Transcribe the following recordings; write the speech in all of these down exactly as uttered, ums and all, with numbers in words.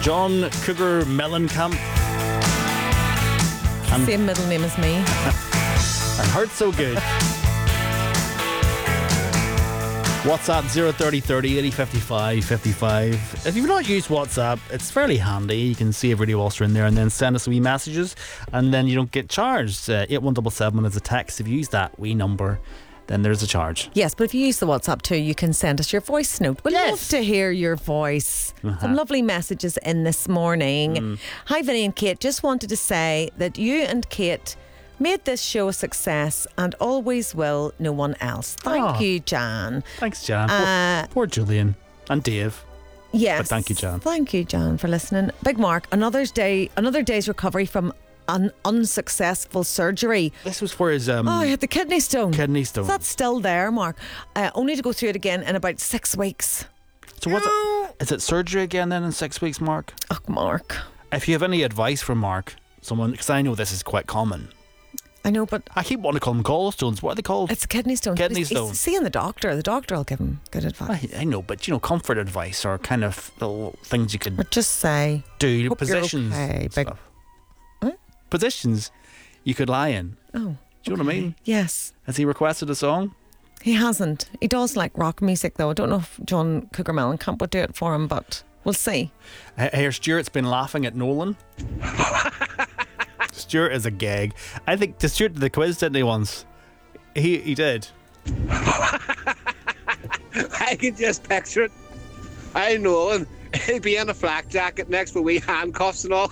John Cougar Mellencamp. And Same middle name as me. and Hurt So Good. WhatsApp zero thirty thirty eighty fifty-five fifty-five. If you've not used WhatsApp, it's fairly handy. You can save radio whilst you're in there and then send us wee messages, and then you don't get charged. Uh, eight one seven seven is a text. If you use that wee number, then there's a charge. Yes, but if you use the WhatsApp too, you can send us your voice note. We'd Yes. love to hear your voice. Uh-huh. Some lovely messages in this morning. Mm. Hi, Vinny and Kate. Just wanted to say that you and Kate made this show a success and always will, no one else. Thank Oh. you, Jan. Thanks, Jan. Uh, poor, poor Julian and Dave. Yes. But thank you, Jan. Thank you, Jan, for listening. Big Mark, another day, another day's recovery from an unsuccessful surgery. This was for his um, Oh, I had the kidney stone. kidney stone. That's still there, Mark. Uh, only to go through it again in about six weeks. So what's it? Is it surgery again then in six weeks, Mark? Oh, Mark. If you have any advice for Mark, someone, because I know this is quite common. I know, but I keep wanting to call them gallstones. What are they called? it's a kidney stone. Kidney He's- he's stone. seeing the doctor. The doctor will give him good advice. I, I know, but you know, comfort advice or kind of little things you Or could just say, do, hope you're positions, okay, and big- stuff. What? Positions you could lie in. oh. Do you know what I mean? Yes. Has he requested a song? He hasn't. He does like rock music, though. I don't know if John Cougar Mellencamp would do it for him, but we'll see. H- Here, Stuart's been laughing at Nolan. Stuart is a gag. I think the Stuart did the quiz, didn't he, once? He he did. I can just picture it. I know him. He'll be in a flak jacket next with wee handcuffs and all.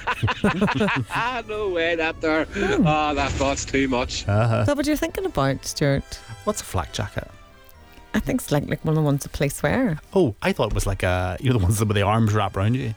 No way, that there. Oh, that thought's too much. Uh-huh. Is that what you're thinking about, Stuart? What's a flak jacket? I think it's like, like one of the ones the police wear. Oh, I thought it was like a, you know, the ones with the arms wrapped around you.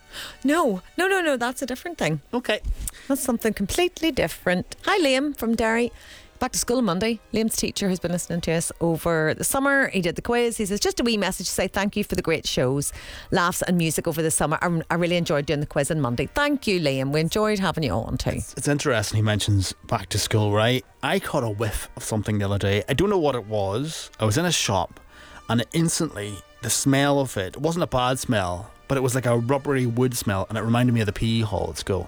No, no, no, no. That's a different thing. Okay. That's something completely different. Hi, Liam from Derry. Back to school on Monday. Liam's teacher has been listening to us over the summer. He did the quiz. He says, just a wee message to say thank you for the great shows, laughs and music over the summer. I, I really enjoyed doing the quiz on Monday. Thank you, Liam. We enjoyed having you on too. It's interesting he mentions back to school, right? I caught a whiff of something the other day. I don't know what it was. I was in a shop and instantly the smell of it, it wasn't a bad smell, but it was like a rubbery wood smell and it reminded me of the P E hall at school.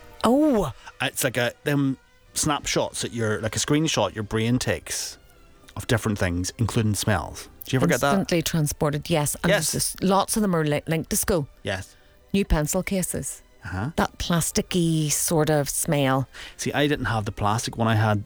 Oh, It's like a them snapshots that your like a screenshot your brain takes of different things, including smells. Do you ever get that? instantly transported. Yes. And Yes. there's just, lots of them are li- linked to school. Yes. New pencil cases. Uh-huh. That plasticky sort of smell. See, I didn't have the plastic one. I had,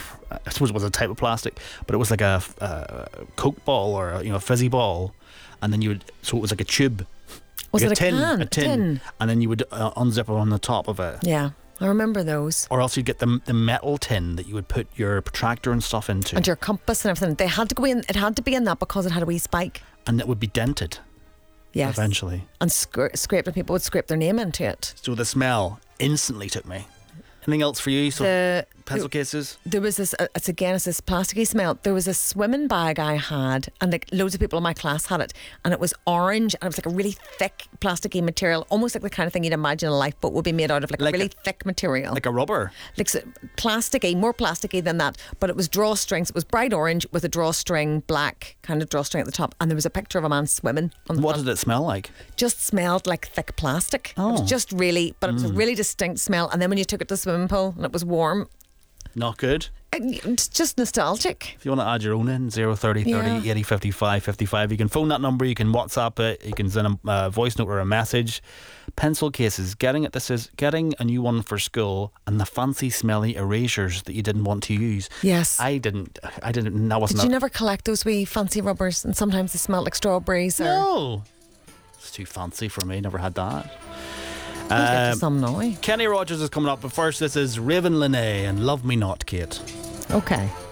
I suppose it was a type of plastic, but it was like a, a Coke ball or a, you know a fizzy ball, and then you would. So it was like a tube. Was like it a tin, can? A tin, tin? and then you would uh, unzip it on the top of it. Yeah, I remember those. Or else you'd get the the metal tin that you would put your protractor and stuff into, And your compass and everything. They had to go in. It had to be in that because it had a wee spike. and it would be dented Yes. eventually. And scra- scraped, and people would scrape their name into it. So the smell instantly took me. Anything else for you? So The pencil cases. There was this, uh, it's again, it's this plasticky smell. There was a swimming bag I had, and like loads of people in my class had it, and it was orange, and it was like a really thick plasticky material, almost like the kind of thing you'd imagine a lifeboat would be made out of, like, Like a really a- thick material. Like a rubber. Like so, plasticky, more plasticky than that, but it was drawstrings. It was bright orange with a drawstring, black kind of drawstring at the top, and there was a picture of a man swimming on the What front. did it smell like? Just smelled like thick plastic. It Oh. was just really, but it was a really distinct smell. And then when you took it to the swimming pool and it was warm, Not good. it's just nostalgic. If you want to add your own in, zero thirty thirty Yeah. eighty fifty-five fifty-five, you can phone that number, you can WhatsApp it, you can send a uh, voice note or a message. Pencil cases, getting it. This is getting a new one for school, and the fancy smelly erasers that you didn't want to use. Yes. I didn't. I didn't. That wasn't. Did you a- never collect those wee fancy rubbers? And sometimes they smell like strawberries. Or No. It's too fancy for me. Never had that. I'll get to Um, some now. Kenny Rogers is coming up, but first this is Raven Linnae and Love Me Not, Kate. Okay.